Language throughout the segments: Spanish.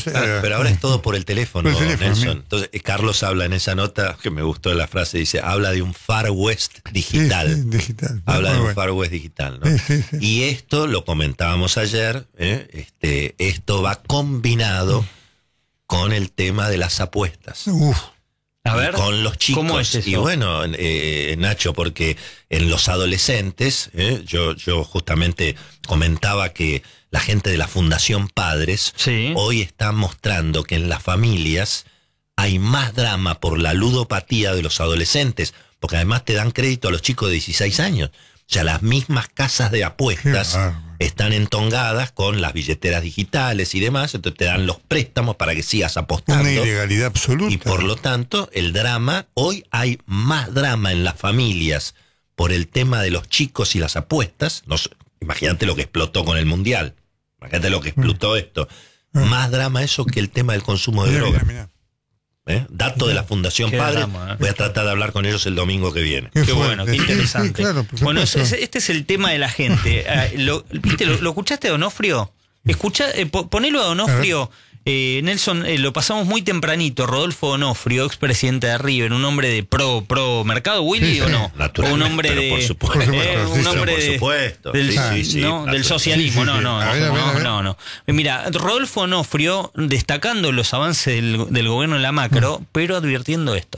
pero ahora es todo por el teléfono, Nelson. Bien. Entonces, Carlos habla en esa nota, que me gustó la frase, dice, habla de un Far West digital. Sí, digital. Habla Muy de un bueno. Far West digital, ¿no? Sí. Y esto, lo comentábamos ayer, esto va combinado con el tema de las apuestas. A ver, con los chicos. ¿cómo es eso? Y bueno, Nacho, porque en los adolescentes, yo justamente comentaba que la gente de la Fundación Padres hoy está mostrando que en las familias hay más drama por la ludopatía de los adolescentes, porque además te dan crédito a los chicos de 16 años. O sea, las mismas casas de apuestas están entongadas con las billeteras digitales y demás, entonces te dan los préstamos para que sigas apostando. Una ilegalidad absoluta. Y por lo tanto, el drama, hoy hay más drama en las familias por el tema de los chicos y las apuestas. Imagínate lo que explotó con el Mundial, imagínate lo que explotó esto. Más drama eso que el tema del consumo de droga. Mira. Dato de la Fundación Qué Padre, drama, voy a tratar de hablar con ellos el domingo que viene. Qué bueno, qué interesante. Sí, claro, por Bueno, supuesto. este es el tema de la gente. ¿Viste? ¿Lo escuchaste a Donofrio? Ponelo a Donofrio. Nelson, lo pasamos muy tempranito. Rodolfo Donofrio, expresidente de River, un hombre de pro mercado, Willy, ¿o no? Naturalmente, O un hombre pero de... por supuesto. un hombre por supuesto. del socialismo. Sí. No. A ver. Mira, Rodolfo Donofrio destacando los avances del gobierno de la macro, pero advirtiendo esto.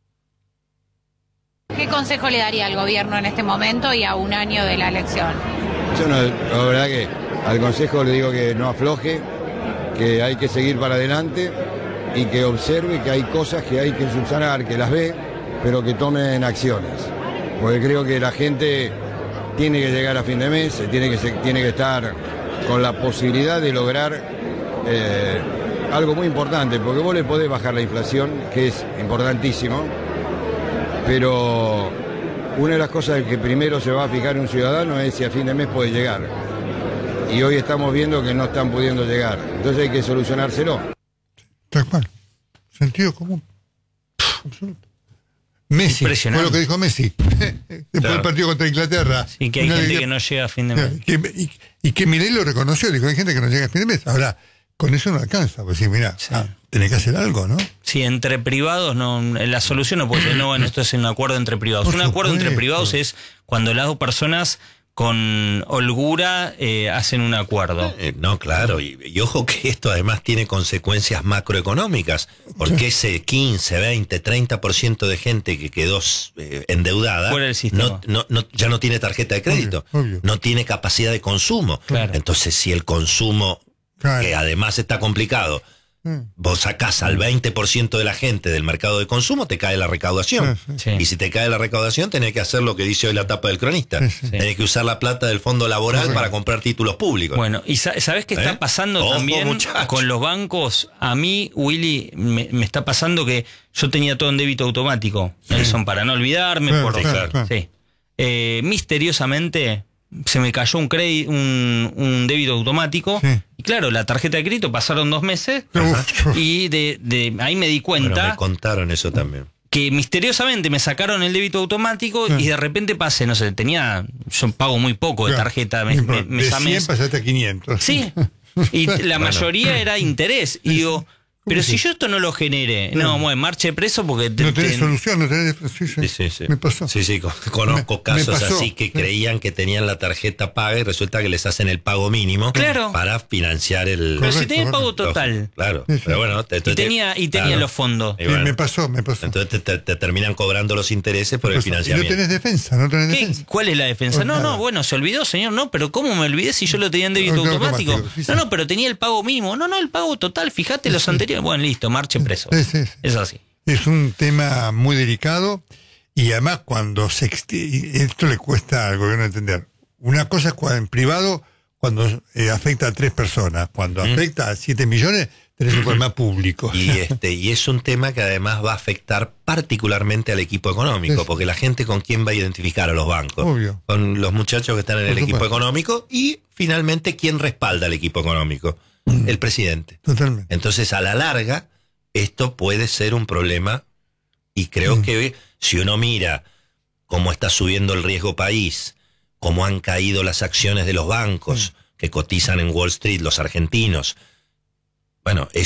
¿Qué consejo le daría al gobierno en este momento y a un año de la elección? Yo no, la verdad que al consejo le digo que no afloje, que hay que seguir para adelante y que observe que hay cosas que hay que subsanar, que las ve, pero que tomen acciones. Porque creo que la gente tiene que llegar a fin de mes, tiene que estar con la posibilidad de lograr algo muy importante, porque vos le podés bajar la inflación, que es importantísimo, pero una de las cosas que primero se va a fijar un ciudadano es si a fin de mes puede llegar. Y hoy estamos viendo que no están pudiendo llegar. Entonces hay que solucionárselo. Tal cual. Sentido común. Absoluto. Messi, fue lo que dijo Messi. Después del partido contra Inglaterra. Y que hay gente que no llega a fin de mes. Y que Milei lo reconoció. Dijo, hay gente que no llega a fin de mes. Ahora, con eso no alcanza. Pues sí, mira, tenés que hacer algo, ¿no? Sí, entre privados, no, la solución no puede ser, no, bueno, esto es un acuerdo entre privados. Un acuerdo entre privados es cuando las dos personas con holgura hacen un acuerdo. No, claro, y ojo que esto además tiene consecuencias macroeconómicas, porque ese 15, 20, 30% de gente que quedó endeudada fuera del sistema. Ya no tiene tarjeta de crédito, obvio. no tiene capacidad de consumo. Claro. Entonces, si el consumo, que además está complicado, vos sacás al 20% de la gente del mercado de consumo, te cae la recaudación. Sí. Y si te cae la recaudación, tenés que hacer lo que dice hoy la tapa del cronista. Tenés que usar la plata del fondo laboral para comprar títulos públicos. Bueno, y ¿sabés qué está pasando también con los bancos? A mí, Willy, me está pasando que yo tenía todo en débito automático, Nelson, para no olvidarme. Sí. Misteriosamente se me cayó un débito automático. Y claro, la tarjeta de crédito pasaron 2 meses y de ahí me di cuenta. Bueno, me contaron eso también. Que misteriosamente me sacaron el débito automático y de repente pasé, no sé, yo pago muy poco de tarjeta mes a 100 mes. pasaste a 500. Sí, y la mayoría era interés. Y digo, pero si yo esto no lo genere, marche preso porque... No tenés solución, no tenés... Sí. Me pasó. Sí, conozco casos así que creían que tenían la tarjeta paga y resulta que les hacen el pago mínimo para financiar el... Pero si tenía el pago total. Claro, pero bueno... Y tenía los fondos. Bueno, me pasó. Entonces te terminan cobrando los intereses por el financiamiento. Y no tenés defensa, ¿Cuál es la defensa? Bueno, se olvidó, señor, pero ¿cómo me olvidé si yo lo tenía en débito automático? Pero tenía el pago mínimo. El pago total, fíjate los anteriores. Bueno, listo, marche preso. Es así. Es un tema muy delicado y además cuando esto le cuesta al gobierno entender. Una cosa es en privado cuando afecta a 3 personas. Cuando afecta a 7 millones, tenés un problema público. Y es un tema que además va a afectar particularmente al equipo económico, porque la gente con quién va a identificar a los bancos. Obvio. Con los muchachos que están en el equipo económico y finalmente quién respalda al equipo económico. El presidente. Totalmente. Entonces, a la larga, esto puede ser un problema y creo que si uno mira cómo está subiendo el riesgo país, cómo han caído las acciones de los bancos que cotizan en Wall Street, los argentinos, bueno,